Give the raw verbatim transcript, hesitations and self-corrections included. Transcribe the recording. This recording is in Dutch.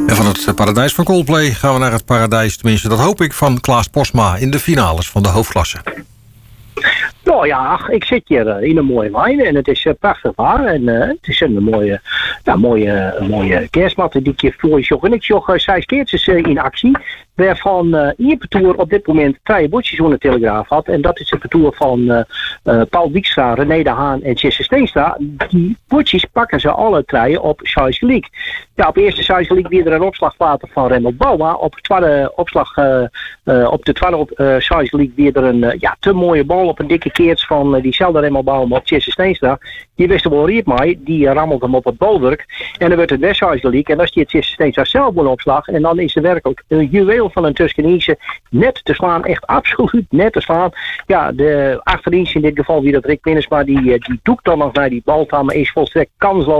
En van het paradijs van Coldplay gaan we naar het paradijs, tenminste dat hoop ik, van Klaas Posma in de finales van de hoofdklasse. Nou ja, ach, ik zit hier uh, in een mooie wijn en het is uh, prachtig waar. En uh, het is een mooie, ja, mooie, uh, mooie kerstmat die ik hier voor je zocht. En ik zocht uh, zes keertjes uh, in actie. Waarvan uh, Ian Petour op dit moment twee bordjes op de Telegraaf had. En dat is de Petour van uh, uh, Paul Wiekstra, René de Haan en Jesse Steenstra. Die bordjes pakken ze alle drie op Sijs Geliek. Ja, op de eerste Sijs Geliek weer er een opslagwater van Remmel Bouma. Op de tweede opslag, uh, uh, op de tweede uh, Sijs Geliek weer er een uh, ja, te mooie bal op een dikke keerts van uh, diezelfde Remmel Bouma op Jesse Steenstra. Die wist er wel riep mij, die uh, rammelt hem op het bolwerk. En dan wordt het weer Sijs Geliek en dan stiert Jesse Steenstra zelf een opslag. En dan is er werkelijk een juweel van een Tuskenese net te slaan, echt absoluut net te slaan. Ja, de achterdienst in dit geval wie dat Rick Minnesma, die, die doekt dan nog naar die bal, maar is volstrekt kansloos